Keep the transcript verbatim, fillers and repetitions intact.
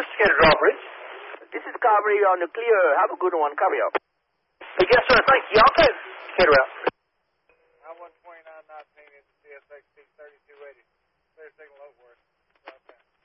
this is Gator Drawbridge. This is Carvery on the clear. Have a good one. Carry out. Yes, sir. Thank you. Okay. Gator out. I one twenty-nine nineteen is C S X T